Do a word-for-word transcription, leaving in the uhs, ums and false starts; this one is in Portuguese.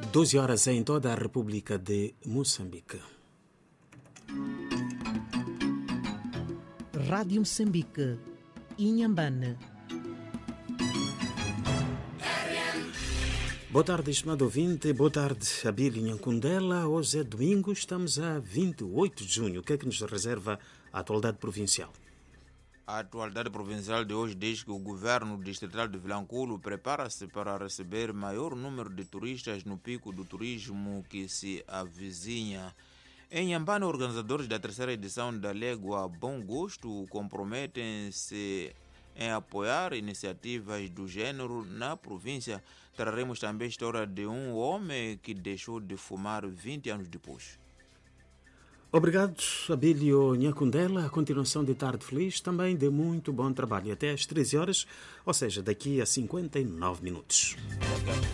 doze horas em toda a República de Moçambique. Rádio Moçambique, Inhambane. Boa tarde, estimado ouvinte. Boa tarde, Abílio Nhancundela. Hoje é domingo, estamos a vinte e oito de junho. O que é que nos reserva a atualidade provincial? A atualidade provincial de hoje diz que o governo distrital de Vilanculo prepara-se para receber maior número de turistas no pico do turismo que se avizinha. Em Inhambane, organizadores da terceira edição da Légua Bom Gosto comprometem-se em apoiar iniciativas do gênero na província. Traremos também a história de um homem que deixou de fumar vinte anos depois. Obrigado, Abílio Nhancundela. A continuação de Tarde Feliz, também de muito bom trabalho. Até às treze horas, ou seja, daqui a cinquenta e nove minutos.